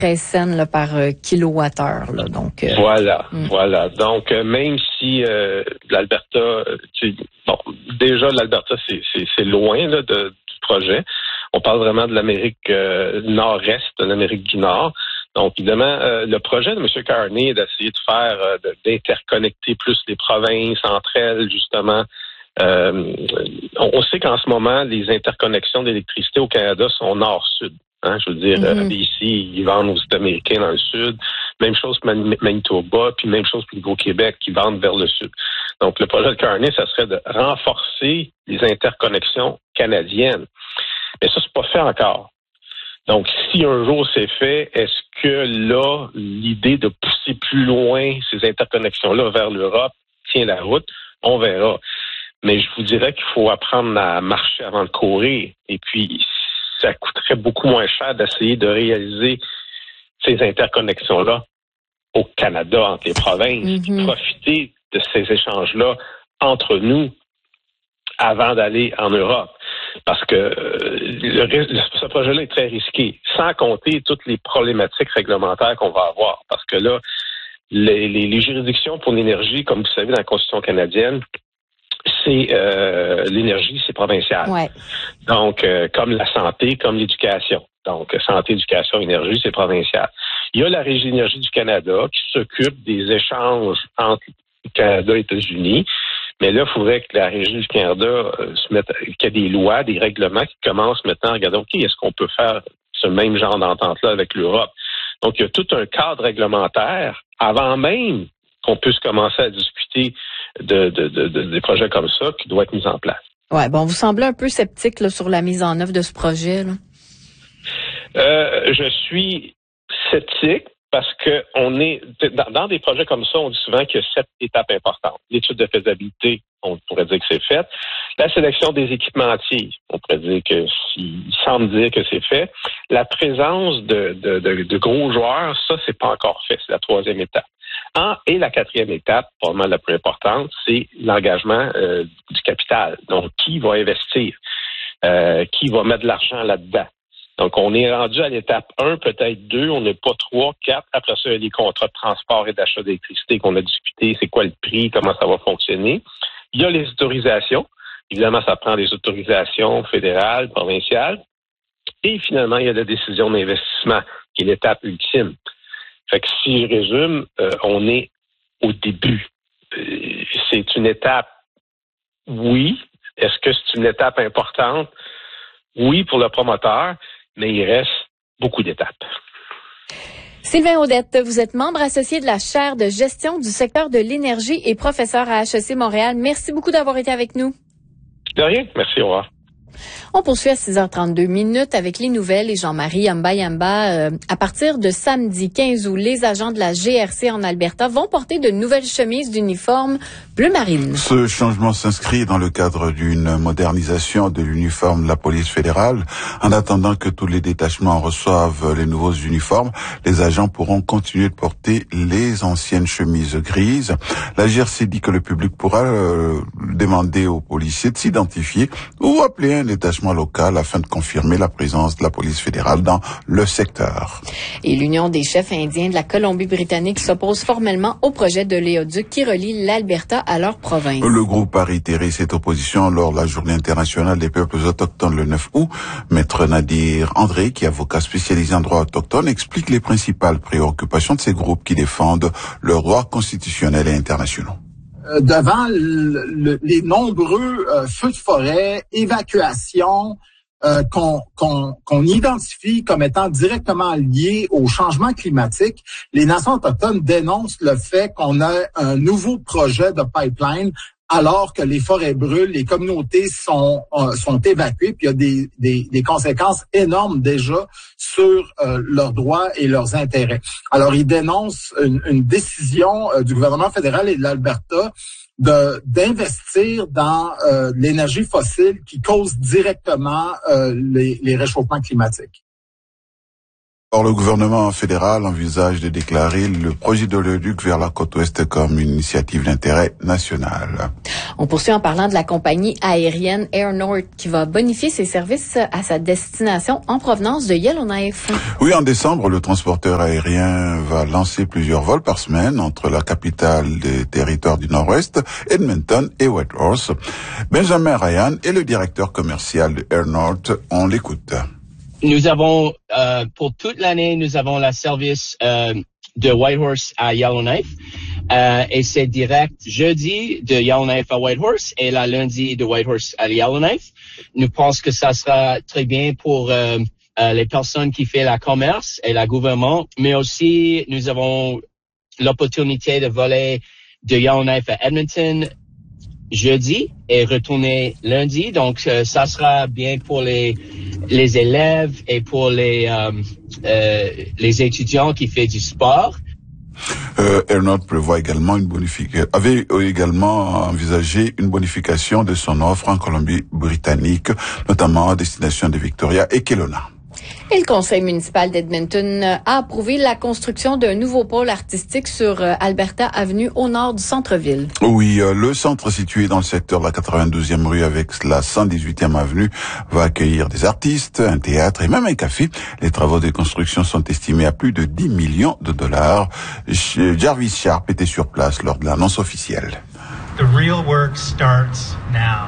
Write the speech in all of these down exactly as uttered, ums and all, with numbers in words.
treize cents là, par euh, kilowattheure. Là, donc, euh, voilà, hmm. voilà. Donc, euh, même si euh, l'Alberta, euh, bon, déjà l'Alberta, c'est, c'est, c'est loin là, de, du projet. On parle vraiment de l'Amérique euh, nord-est, de l'Amérique du Nord. Donc, évidemment, euh, le projet de M. Carney est d'essayer de faire, euh, de, d'interconnecter plus les provinces entre elles, justement. Euh, on sait qu'en ce moment, les interconnexions d'électricité au Canada sont nord-sud. Hein, je veux dire, mm-hmm. B C, ils vendent aux États-Américains dans le sud. Même chose pour Manitoba, puis même chose pour le Nouveau-Québec qui vendent vers le sud. Donc, le projet de Carney, ça serait de renforcer les interconnexions canadiennes. Mais ça, c'est pas fait encore. Donc, si un jour c'est fait, est-ce que là, l'idée de pousser plus loin ces interconnexions-là vers l'Europe tient la route? On verra. Mais je vous dirais qu'il faut apprendre à marcher avant de courir. Et puis, ça coûterait beaucoup moins cher d'essayer de réaliser ces interconnexions-là au Canada, entre les provinces, mm-hmm. profiter de ces échanges-là entre nous avant d'aller en Europe. Parce que euh, le, le, ce projet-là est très risqué, sans compter toutes les problématiques réglementaires qu'on va avoir. Parce que là, les, les, les juridictions pour l'énergie, comme vous savez, dans la Constitution canadienne, c'est euh, l'énergie, c'est provincial. Ouais. Donc, euh, comme la santé, comme l'éducation. Donc, santé, éducation, énergie, c'est provincial. Il y a la Régie d'énergie du Canada qui s'occupe des échanges entre le Canada et les États-Unis. Mais là, il faudrait que la Régie du Canada euh, se mette, qu'il y ait des lois, des règlements qui commencent maintenant à regarder, OK, est-ce qu'on peut faire ce même genre d'entente-là avec l'Europe? Donc, il y a tout un cadre réglementaire avant même qu'on puisse commencer à discuter de, de, de, de, des projets comme ça qui doivent être mis en place. Ouais, bon, vous semblez un peu sceptique là, sur la mise en œuvre de ce projet, là. Euh, je suis sceptique parce que on est dans, dans des projets comme ça, on dit souvent qu'il y a sept étapes importantes. L'étude de faisabilité, on pourrait dire que c'est fait. La sélection des équipementiers, on pourrait dire que il semble dire que c'est fait. La présence de, de, de, de gros joueurs, ça, c'est pas encore fait. C'est la troisième étape. En, et la quatrième étape, probablement la plus importante, c'est l'engagement euh, du capital. Donc, qui va investir? Euh, qui va mettre de l'argent là-dedans? Donc, on est rendu à l'étape un, peut-être deux, on n'est pas trois, quatre. Après ça, il y a les contrats de transport et d'achat d'électricité qu'on a discuté. C'est quoi le prix? Comment ça va fonctionner? Il y a les autorisations. Évidemment, ça prend des autorisations fédérales, provinciales. Et finalement, il y a la décision d'investissement, qui est l'étape ultime. Fait que si je résume, euh, on est au début. Euh, c'est une étape, oui. Est-ce que c'est une étape importante? Oui, pour le promoteur, mais il reste beaucoup d'étapes. Sylvain Audette, vous êtes membre associé de la chaire de gestion du secteur de l'énergie et professeur à H E C Montréal. Merci beaucoup d'avoir été avec nous. De rien. Merci, au revoir. On poursuit à six heures trente-deux minutes avec les nouvelles et Jean-Marie Yamba Yamba. Euh, à partir de samedi quinze août, les agents de la G R C en Alberta vont porter de nouvelles chemises d'uniforme bleu marine. Ce changement s'inscrit dans le cadre d'une modernisation de l'uniforme de la police fédérale. En attendant que tous les détachements reçoivent les nouveaux uniformes, les agents pourront continuer de porter les anciennes chemises grises. La G R C dit que le public pourra euh, demander aux policiers de s'identifier ou appeler un détachement local afin de confirmer la présence de la police fédérale dans le secteur. Et l'Union des chefs indiens de la Colombie-Britannique s'oppose formellement au projet de l'éoduc qui relie l'Alberta à leur province. Le groupe a réitéré cette opposition lors de la Journée internationale des peuples autochtones le neuf août. Maître Nadir André, qui est avocat spécialisé en droit autochtone, explique les principales préoccupations de ces groupes qui défendent leurs droits constitutionnels et internationaux. Devant le, le, les nombreux euh, feux de forêt, évacuations euh, qu'on, qu'on, qu'on identifie comme étant directement liés au changement climatique, les nations autochtones dénoncent le fait qu'on a un nouveau projet de pipeline alors que les forêts brûlent, les communautés sont euh, sont évacuées, puis il y a des, des, des conséquences énormes déjà sur euh, leurs droits et leurs intérêts. Alors, ils dénoncent une, une décision euh, du gouvernement fédéral et de l'Alberta de d'investir dans euh, l'énergie fossile qui cause directement euh, les, les réchauffements climatiques. Or, le gouvernement fédéral envisage de déclarer le projet d'oléoduc vers la côte ouest comme une initiative d'intérêt national. On poursuit en parlant de la compagnie aérienne Air North qui va bonifier ses services à sa destination en provenance de Yellowknife. Oui, en décembre, le transporteur aérien va lancer plusieurs vols par semaine entre la capitale des territoires du Nord-Ouest, Edmonton et Whitehorse. Benjamin Ryan est le directeur commercial de Air North. On l'écoute. Nous avons, euh, pour toute l'année, nous avons le service euh, de Whitehorse à Yellowknife. Euh, et c'est direct jeudi de Yellowknife à Whitehorse et la lundi de Whitehorse à Yellowknife. Nous pensons que ça sera très bien pour euh, euh, les personnes qui font la commerce et le gouvernement. Mais aussi, nous avons l'opportunité de voler de Yellowknife à Edmonton jeudi et retourner lundi. Donc, euh, ça sera bien pour les les élèves et pour les euh, euh, les étudiants qui font du sport. Euh, Air North prévoit également une bonification, avait également envisagé une bonification de son offre en Colombie-Britannique, notamment à destination de Victoria et Kelowna. Et le conseil municipal d'Edmonton a approuvé la construction d'un nouveau pôle artistique sur Alberta Avenue au nord du centre-ville. Oui, euh, le centre situé dans le secteur de la quatre-vingt-douzième rue avec la cent dix-huitième avenue va accueillir des artistes, un théâtre et même un café. Les travaux de construction sont estimés à plus de dix millions de dollars. Jarvis Sharp était sur place lors de l'annonce officielle. The real work starts now.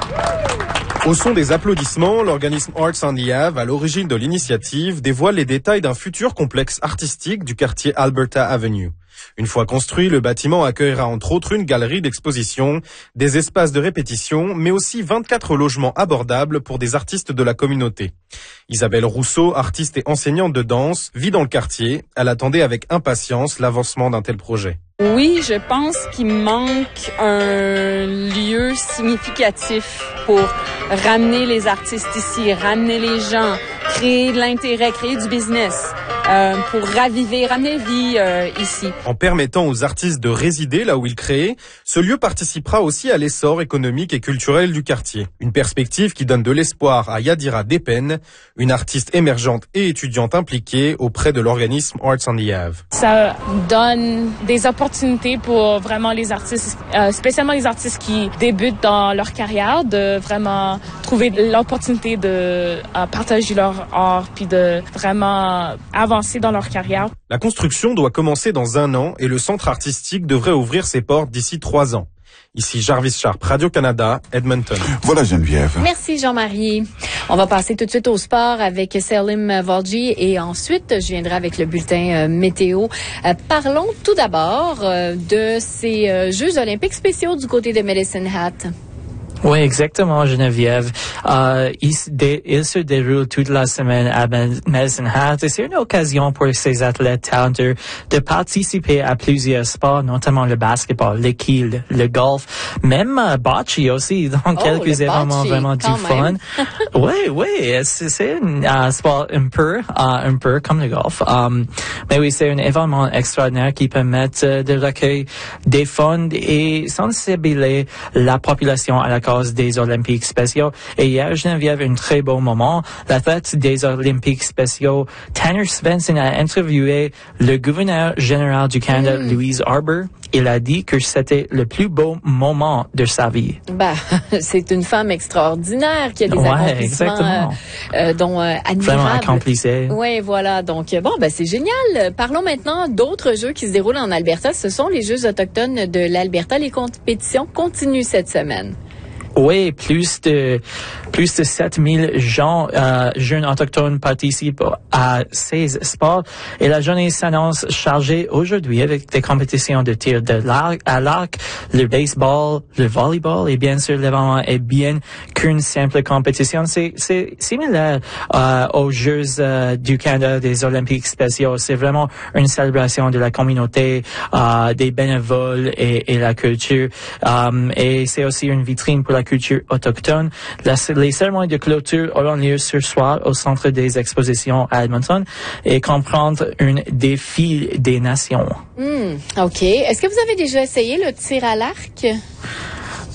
Au son des applaudissements, l'organisme Arts on the Ave, à l'origine de l'initiative, dévoile les détails d'un futur complexe artistique du quartier Alberta Avenue. Une fois construit, le bâtiment accueillera entre autres une galerie d'exposition, des espaces de répétition, mais aussi vingt-quatre logements abordables pour des artistes de la communauté. Isabelle Rousseau, artiste et enseignante de danse, vit dans le quartier. Elle attendait avec impatience l'avancement d'un tel projet. Oui, je pense qu'il manque un lieu significatif pour ramener les artistes ici, ramener les gens, créer de l'intérêt, créer du business, euh, pour raviver, ramener vie euh, ici. En permettant aux artistes de résider là où ils créent, ce lieu participera aussi à l'essor économique et culturel du quartier. Une perspective qui donne de l'espoir à Yadira Depen, une artiste émergente et étudiante impliquée auprès de l'organisme Arts on the Ave. Ça donne des opportunités pour vraiment les artistes, euh, spécialement les artistes qui débutent dans leur carrière, de vraiment trouver l'opportunité de euh, partager leur art puis de vraiment avancer dans leur carrière. La construction doit commencer dans un an et le centre artistique devrait ouvrir ses portes d'ici trois ans. Ici Jarvis Sharp, Radio-Canada, Edmonton. Voilà Geneviève. Merci Jean-Marie. On va passer tout de suite au sport avec Salim Valji et ensuite je viendrai avec le bulletin euh, météo. Euh, parlons tout d'abord euh, de ces euh, Jeux olympiques spéciaux du côté de Medicine Hat. Oui, exactement, Geneviève. Euh, il, dé, il se déroule toute la semaine à Medicine Hat et c'est une occasion pour ces athlètes talentueux de participer à plusieurs sports, notamment le basketball, le quilles, le golf, même euh, bocce aussi, donc oh, quelques événements vraiment du fun. Oui, oui, c'est, c'est un uh, sport un peu, uh, un peu comme le golf. Um, mais oui, c'est un événement extraordinaire qui permet uh, de recueillir des fonds et sensibiliser la population à la cause des Olympiques spéciaux. Et hier, Geneviève, un très beau moment. L'athlète des Olympiques spéciaux, Tanner Svensson, a interviewé le gouverneur général du Canada, mm. Louise Arbour. Il a dit que c'était le plus beau moment de sa vie. Bah, c'est une femme extraordinaire qui a des ouais, accomplissements euh, dont euh, admirables. Vraiment accomplissés. Oui, voilà. Donc, bon, ben c'est génial. Parlons maintenant d'autres jeux qui se déroulent en Alberta. Ce sont les Jeux autochtones de l'Alberta. Les compétitions continuent cette semaine. Oui, plus de plus de sept mille gens, euh, jeunes autochtones participent à ces sports et la journée s'annonce chargée aujourd'hui avec des compétitions de tir de l'arc, à l'arc, le baseball, le volleyball et bien sûr l'événement est bien qu'une simple compétition. C'est c'est similaire euh, aux Jeux euh, du Canada des Olympiques spéciaux. C'est vraiment une célébration de la communauté, euh, des bénévoles et, et la culture. Um, et c'est aussi une vitrine pour la culture autochtone. La, les cérémonies de clôture auront lieu ce soir au centre des expositions à Edmonton et comprendre un défi des nations. Mm, OK. Est-ce que vous avez déjà essayé le tir à l'arc?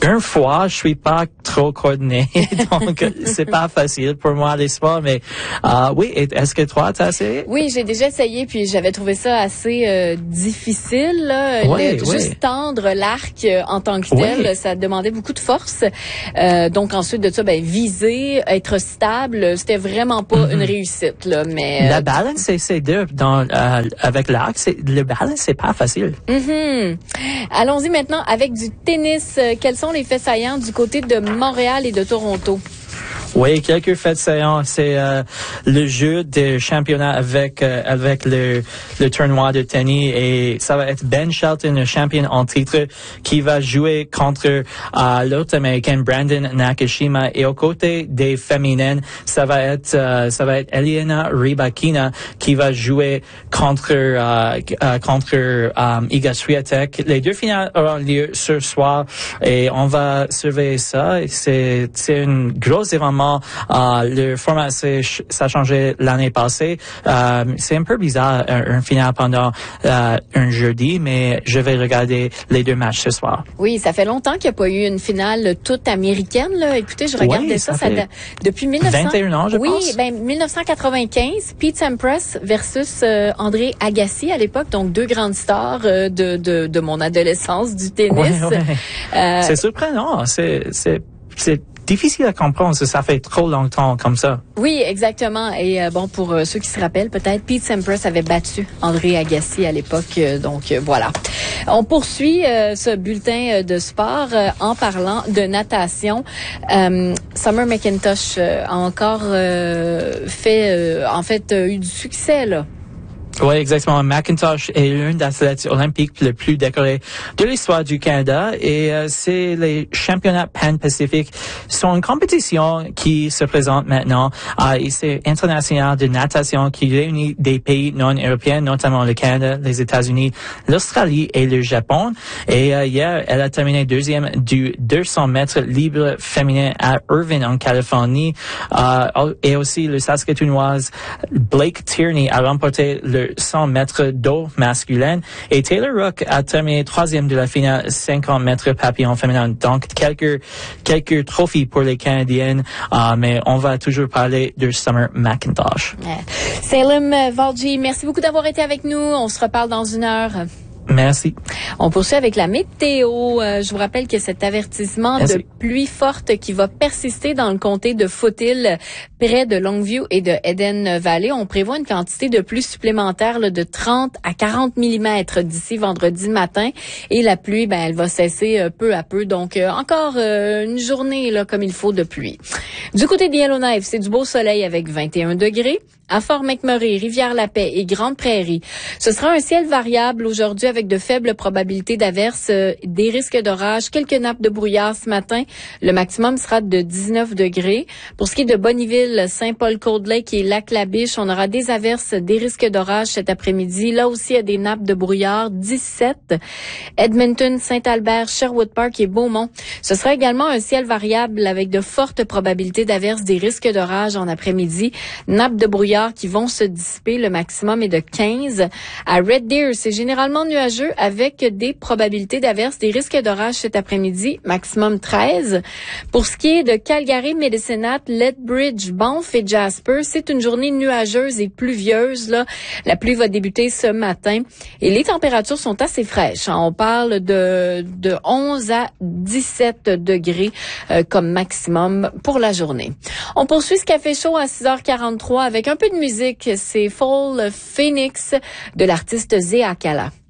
Une fois, je suis pas trop coordonné, donc c'est pas facile pour moi les sports, mais euh, oui, est-ce que toi, t'as essayé? Oui, j'ai déjà essayé, puis j'avais trouvé ça assez euh, difficile, là. Oui, Le, oui. Juste tendre l'arc euh, en tant que tel, Oui. ça demandait beaucoup de force. Euh, donc ensuite de ça, ben viser, être stable, c'était vraiment pas Mm-hmm. une réussite, là. Mais La euh, balance, c'est, c'est dur dans, euh, avec l'arc, c'est, le balance, c'est pas facile. mhm. Allons-y maintenant avec du tennis. Euh, Quels sont les faits saillants du côté de Montréal et de Toronto? Oui, quelques faits saillants. C'est euh, le jeu de championnat avec euh, avec le le tournoi de tennis et ça va être Ben Shelton, le champion en titre, qui va jouer contre euh, l'autre américain Brandon Nakashima. Et aux côtés des féminines, ça va être euh, ça va être Elena Rybakina qui va jouer contre euh, euh, contre euh, Iga Swiatek. Les deux finales auront lieu ce soir et on va surveiller ça. Et c'est c'est une grosse événement. Euh, le format, c'est, ça a changé l'année passée. Euh, c'est un peu bizarre, un, un final pendant euh, un jeudi, mais je vais regarder les deux matchs ce soir. Oui, ça fait longtemps qu'il n'y a pas eu une finale toute américaine, là. Écoutez, je regardais Oui, ça, ça ça fait da- depuis mille neuf cents. vingt et un ans, je oui, pense. ben dix-neuf cent quatre-vingt-quinze, Pete Sampras versus euh, André Agassi à l'époque, donc deux grandes stars euh, de, de de mon adolescence du tennis. Ouais, ouais. Euh, C'est surprenant, c'est c'est c'est difficile à comprendre, ça fait trop longtemps comme ça. Oui, exactement. Et euh, bon, pour euh, ceux qui se rappellent, peut-être Pete Sampras avait battu André Agassi à l'époque. Euh, donc euh, voilà. On poursuit euh, ce bulletin euh, de sport euh, en parlant de natation. Euh, Summer McIntosh euh, a encore euh, fait, euh, en fait, euh, eu du succès là. Oui, exactement. McIntosh est l'un des athlètes olympiques le plus décoré de l'histoire du Canada et euh, c'est les championnats pan-pacifiques sont une compétition qui se présente maintenant euh, et c'est international de natation qui réunit des pays non européens, notamment le Canada, les États-Unis, l'Australie et le Japon. Et euh, hier, elle a terminé deuxième du deux cents mètres libre féminin à Irvine en Californie euh, et aussi le Saskatoonnoise Blake Tierney a remporté le cent mètres d'eau masculin et Taylor Rook a terminé troisième de la finale cinquante mètres papillon féminin. Donc quelques quelques trophées pour les Canadiennes, euh, mais on va toujours parler de Summer McIntosh. Salem Valji, merci beaucoup d'avoir été avec nous. On se reparle dans une heure. Merci. On poursuit avec la météo. Euh, je vous rappelle que cet avertissement Merci. de pluie forte qui va persister dans le comté de Foothill, près de Longview et de Eden Valley. On prévoit une quantité de pluie supplémentaire là, de trente à quarante millimètres d'ici vendredi matin. Et la pluie, ben, elle va cesser euh, peu à peu. Donc, euh, encore euh, une journée là comme il faut de pluie. Du côté de Yellowknife, c'est du beau soleil avec vingt et un degrés. À Fort-McMurray, Rivière-la-Paix et Grande-Prairie, ce sera un ciel variable aujourd'hui avec de faibles probabilités d'averses, euh, des risques d'orage, quelques nappes de brouillard ce matin. Le maximum sera de dix-neuf degrés. Pour ce qui est de Bonnyville, Saint-Paul-Cold Lake et Lac-La-Biche, on aura des averses, des risques d'orage cet après-midi. Là aussi, il y a des nappes de brouillard, dix-sept. Edmonton, Saint-Albert, Sherwood Park et Beaumont. Ce sera également un ciel variable avec de fortes probabilités d'averses, des risques d'orage en après-midi. Nappes de brouillard qui vont se dissiper. Le maximum est de quinze. À Red Deer, c'est généralement nuageux avec des probabilités d'averses, des risques d'orage cet après-midi. Maximum treize. Pour ce qui est de Calgary, Medicine Hat, Lethbridge, Banff et Jasper, c'est une journée nuageuse et pluvieuse. Là, la pluie va débuter ce matin et les températures sont assez fraîches. On parle de, de onze à dix-sept degrés euh, comme maximum pour la journée. On poursuit ce café chaud à six heures quarante-trois avec un peu de musique. C'est Fall Phoenix de l'artiste Zéa Kala.